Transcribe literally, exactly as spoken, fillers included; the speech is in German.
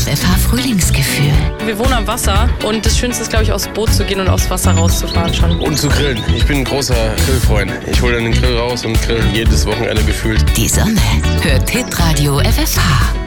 F H Frühlingsgefühl. Wir wohnen am Wasser und das Schönste ist, glaube ich, aufs Boot zu gehen und aufs Wasser rauszufahren schon. Und zu grillen. Ich bin ein großer Grillfreund. Ich hole dann den Grill raus und grill jedes Wochenende gefühlt. Die Sonne hört Hitradio F F H.